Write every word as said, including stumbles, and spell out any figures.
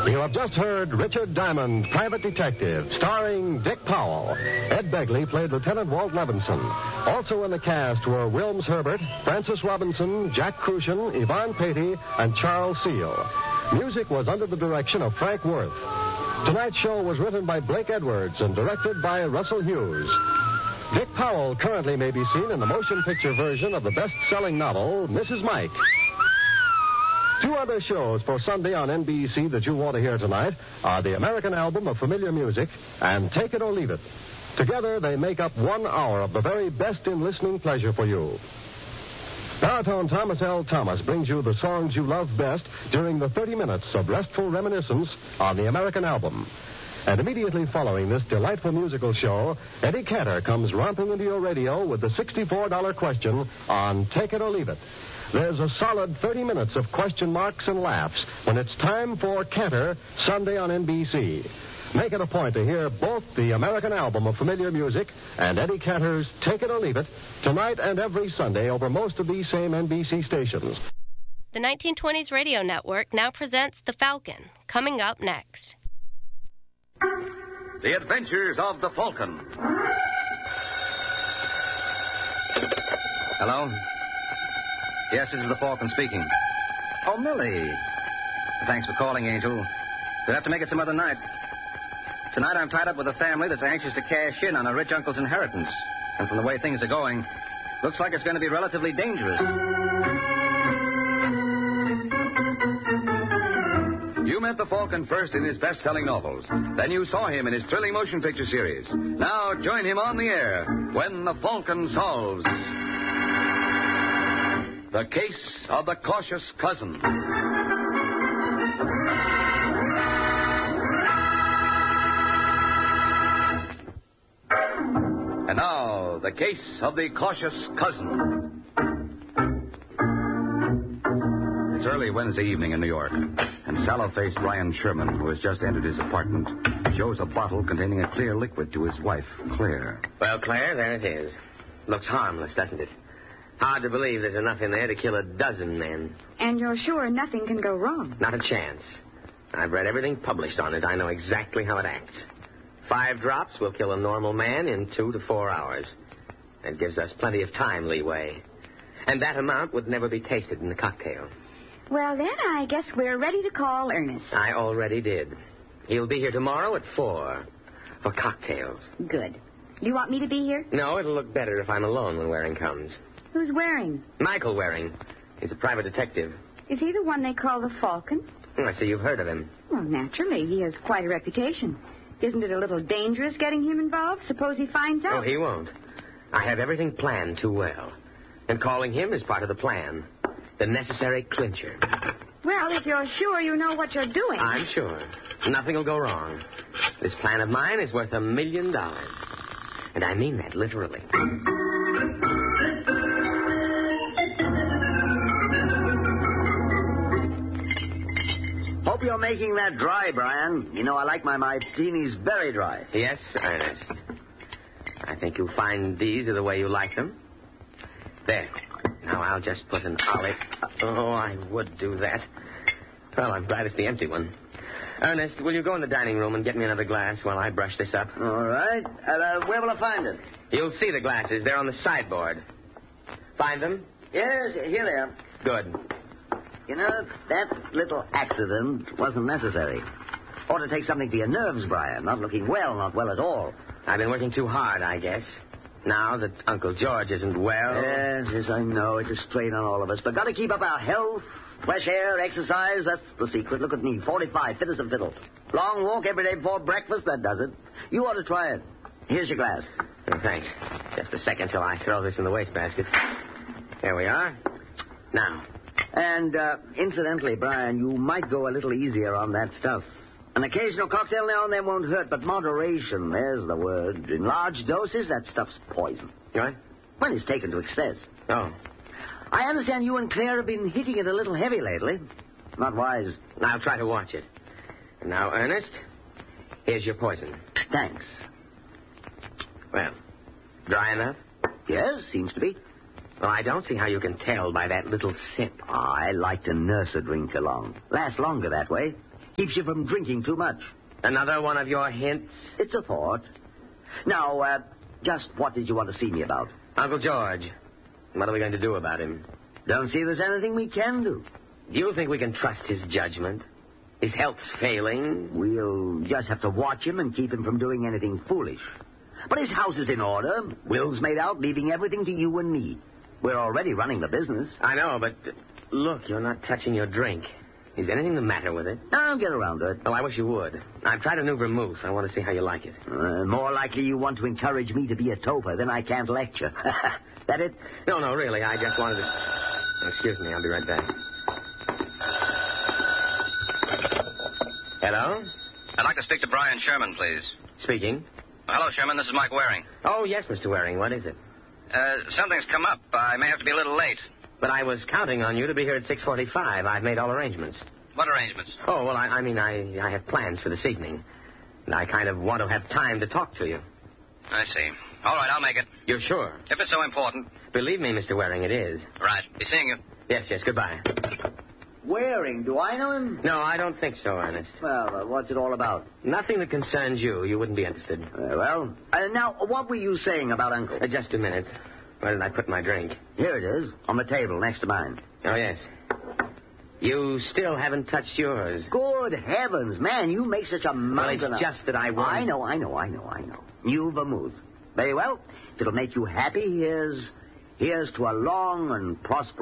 You have just heard Richard Diamond, Private Detective, starring Dick Powell. Ed Begley played Lieutenant Walt Levinson. Also in the cast were Wilms Herbert, Francis Robinson, Jack Crucian, Yvonne Patey, and Charles Seal. Music was under the direction of Frank Worth. Tonight's show was written by Blake Edwards and directed by Russell Hughes. Dick Powell currently may be seen in the motion picture version of the best-selling novel, Missus Mike. Two other shows for Sunday on N B C that you want to hear tonight are the American Album of Familiar Music and Take It or Leave It. Together, they make up one hour of the very best in listening pleasure for you. Baritone Thomas L. Thomas brings you the songs you love best during the thirty minutes of restful reminiscence on the American Album. And immediately following this delightful musical show, Eddie Cantor comes romping into your radio with the sixty-four dollar question on Take It or Leave It. There's a solid thirty minutes of question marks and laughs when it's time for Cantor, Sunday on N B C. Make it a point to hear both the American Album of Familiar Music and Eddie Cantor's Take It or Leave It tonight and every Sunday over most of these same N B C stations. The nineteen twenties Radio Network now presents The Falcon, coming up next. The Adventures of the Falcon. Hello? Yes, this is the Falcon speaking. Oh, Millie. Thanks for calling, Angel. We'll have to make it some other night. Tonight I'm tied up with a family that's anxious to cash in on a rich uncle's inheritance. And from the way things are going, looks like it's going to be relatively dangerous. You met the Falcon first in his best-selling novels. Then you saw him in his thrilling motion picture series. Now join him on the air when the Falcon solves the case of the cautious cousin. And now, the case of the cautious cousin. It's early Wednesday evening in New York, and sallow-faced Brian Sherman, who has just entered his apartment, shows a bottle containing a clear liquid to his wife, Claire. Well, Claire, there it is. Looks harmless, doesn't it? Hard to believe there's enough in there to kill a dozen men. And you're sure nothing can go wrong? Not a chance. I've read everything published on it. I know exactly how it acts. Five drops will kill a normal man in two to four hours. That gives us plenty of time leeway. And that amount would never be tasted in the cocktail. Well, then, I guess we're ready to call Ernest. I already did. He'll be here tomorrow at four for cocktails. Good. Do you want me to be here? No, it'll look better if I'm alone when Waring comes. Who's Waring? Michael Waring. He's a private detective. Is he the one they call the Falcon? Oh, I see you've heard of him. Well, naturally. He has quite a reputation. Isn't it a little dangerous getting him involved? Suppose he finds out. Oh, he won't. I have everything planned too well. And calling him is part of the plan. The necessary clincher. Well, if you're sure you know what you're doing. I'm sure. Nothing will go wrong. This plan of mine is worth a million dollars. And I mean that literally. Hope you're making that dry, Brian. You know I like my martinis very dry. Yes, Ernest. I think you'll find these are the way you like them. There. Now I'll just put an olive... Oh, I would do that. Well, I'm glad it's the empty one. Ernest, will you go in the dining room and get me another glass while I brush this up? All right. Uh, where will I find it? You'll see the glasses. They're on the sideboard. Find them? Yes, here they are. Good. You know, that little accident wasn't necessary. Ought to take something to your nerves, Brian. Not looking well, not well at all. I've been working too hard, I guess. Now that Uncle George isn't well... Yes, yes, I know. It's a strain on all of us. But got to keep up our health, fresh air, exercise. That's the secret. Look at me, forty-five, fit as a fiddle. Long walk every day before breakfast, that does it. You ought to try it. Here's your glass. Oh, thanks. Just a second till I throw this in the wastebasket. There we are. Now... And, uh, incidentally, Brian, you might go a little easier on that stuff. An occasional cocktail now and then won't hurt, but moderation, there's the word. In large doses, that stuff's poison. What? When it's taken to excess. Oh. I understand you and Claire have been hitting it a little heavy lately. Not wise. I'll try to watch it. And now, Ernest, here's your poison. Thanks. Well, dry enough? Yes, seems to be. Well, I don't see how you can tell by that little sip. Oh, I like to nurse a drink along. Lasts longer that way. Keeps you from drinking too much. Another one of your hints? It's a thought. Now, uh, just what did you want to see me about? Uncle George. What are we going to do about him? Don't see there's anything we can do. Do you think we can trust his judgment? His health's failing. We'll just have to watch him and keep him from doing anything foolish. But his house is in order. Will's made out, leaving everything to you and me. We're already running the business. I know, but uh, look, you're not touching your drink. Is anything the matter with it? I'll get around to it. Oh, I wish you would. I've tried a new vermouth. I want to see how you like it. Uh, more likely you want to encourage me to be a toper than I can't lecture. That it? No, no, really. I just wanted to... Oh, excuse me. I'll be right back. Hello? I'd like to speak to Brian Sherman, please. Speaking. Hello, Sherman. This is Mike Waring. Oh, yes, Mister Waring. What is it? Uh, something's come up. I may have to be a little late. But I was counting on you to be here at six forty-five. I've made all arrangements. What arrangements? Oh, well, I, I mean, I, I have plans for this evening. And I kind of want to have time to talk to you. I see. All right, I'll make it. You're sure? If it's so important. Believe me, Mister Waring, it is. Right. Be seeing you. Yes, yes, goodbye. Waring, do I know him? No, I don't think so, Ernest. Well, uh, what's it all about? Nothing that concerns you. You wouldn't be interested. Uh, well, uh, now, what were you saying about Uncle? Uh, just a minute. Where did I put my drink? Here it is, on the table next to mine. Oh, yes. You still haven't touched yours. Good heavens, man, you make such a Well, mountain it's of... just that I want... I know, I know, I know, I know. New vermouth. Very well. If it'll make you happy, here's... Here's to a long and prosperous...